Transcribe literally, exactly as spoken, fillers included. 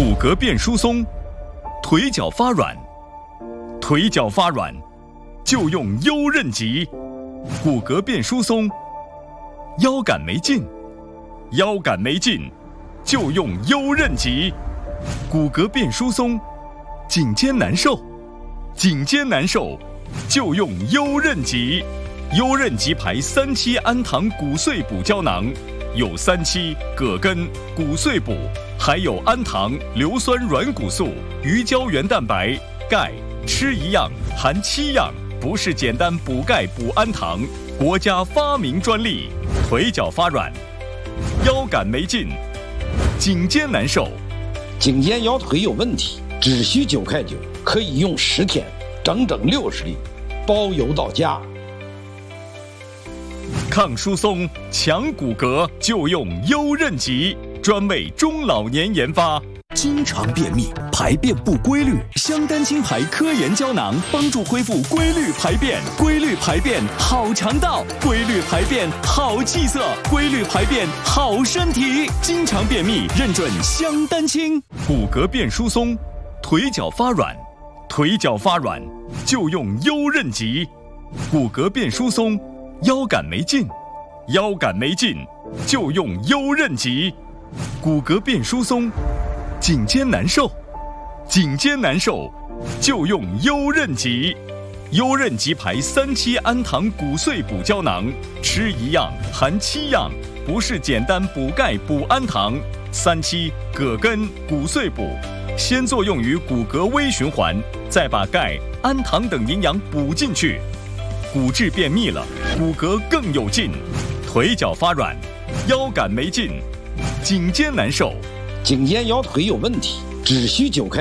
骨骼变疏松，腿脚发软，腿脚发软就用优韧极。骨骼变疏松，腰杆没劲，腰杆没劲就用优韧极。骨骼变疏松，颈肩难受，颈肩难受就用优韧极。优韧极牌三七氨糖骨碎补胶囊，有三七、葛根、骨碎补，还有氨糖、硫酸软骨素、鱼胶原蛋白、钙，吃一样含七样，不是简单补钙补氨糖，国家发明专利。腿脚发软，腰杆没劲，颈肩难受， 颈肩腰腿有问题，只需九块九，可以用十天，整整六十粒，包邮到家。 抗疏松、强骨骼就用优韧极，专为中老年研发。 经常便秘、排便不规律，香丹青牌科研胶囊帮助恢复规律排便。规律排便好肠道，规律排便好气色，规律排便好身体。经常便秘认准香丹青。 骨骼变疏松，腿脚发软，腿脚发软就用优韧极。骨骼变疏松，腰杆没劲，腰杆没劲就用优韧极。骨骼变疏松，颈肩难受，颈肩难受就用优韧极。优韧极牌三七氨糖骨碎补胶囊，吃一样含七样，不是简单补钙补氨糖。三七、葛根、骨碎补，先作用于骨骼微循环，再把钙、氨糖等营养补进去。骨质便秘了，骨骼更有劲。腿脚发软，腰杆没劲，颈肩难受， 颈肩腰腿有问题，只需九块。